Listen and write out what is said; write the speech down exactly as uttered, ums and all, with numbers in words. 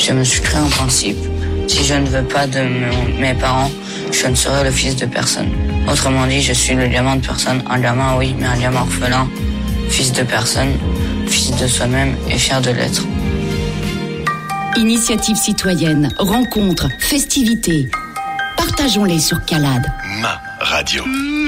Je me suis créé un principe. Si je ne veux pas de m- mes parents, je ne serai le fils de personne. Autrement dit, je suis le diamant de personne. Un diamant, oui, mais un diamant orphelin. Fils de personne, fils de soi-même et fier de l'être. Initiative citoyenne, rencontres, festivités. Partageons-les sur Calade. Ma radio.